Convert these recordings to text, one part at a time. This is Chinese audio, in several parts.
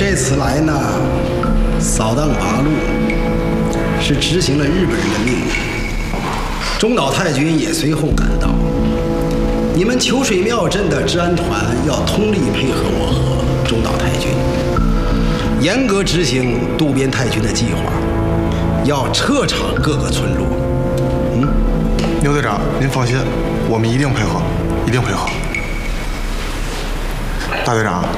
这次来呢，扫荡八路，是执行了日本人的命令。中岛太君也随后赶到。你们秋水庙镇的治安团要通力配合我和中岛太君，严格执行渡边太君的计划，要彻查各个村落。 牛队长，您放心，我们一定配合，一定配合。大队长，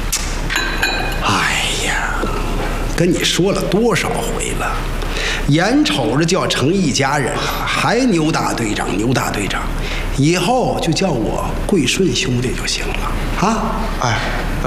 哎呀，跟你说了多少回了，眼瞅着就要成一家人了，还牛大队长，牛大队长，以后就叫我贵顺兄弟就行了啊！ 哎，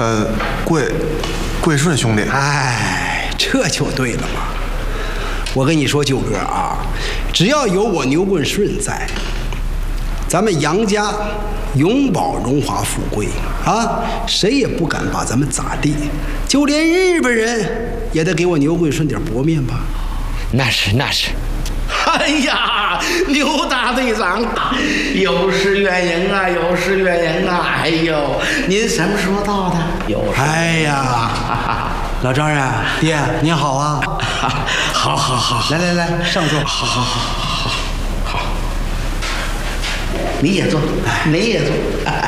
贵顺兄弟， 哎，这就对了嘛。我跟你说，舅哥啊，只要有我牛棍顺在，咱们杨家永保荣华富贵啊，谁也不敢把咱们咋地，就连日本人也得给我牛棍顺点薄面吧。 那是那是。 哎呀，牛大队长，有失远迎啊，有失远迎啊！哎呦，您什么时候到的？ 哎呀，老丈人，爹您好啊！好，来，上座。 好，你也坐，你也坐。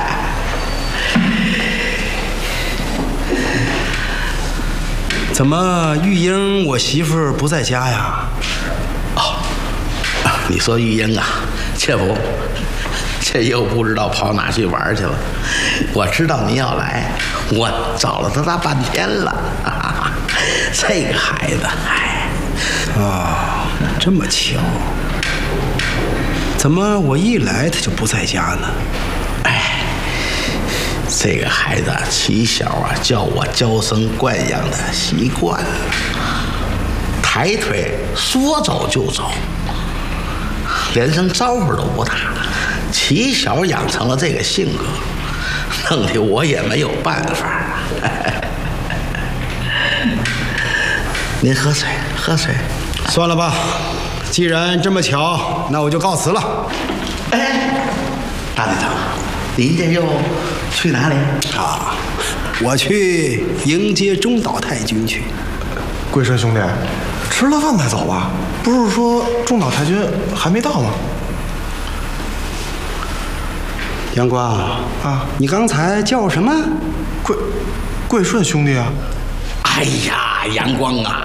怎么玉英我媳妇儿不在家呀？ 你说玉英啊，这又不知道跑哪去玩去了。我知道您要来，我找了他半天了。这个孩子， 这么巧，怎么我一来他就不在家呢？ 这个孩子起小啊，叫我娇生惯养的习惯了，抬腿说走就走，连声招呼都不打，起小养成了这个性格，弄得我也没有办法。您喝水。 算了吧，既然这么巧，那我就告辞了。 大队长，您这又去哪里啊？我去迎接中岛太君去。 贵顺兄弟，吃了饭再走吧。不是说中岛太君还没到吗？ 阳光啊，你刚才叫什么？ 贵顺兄弟啊。 哎呀，阳光啊，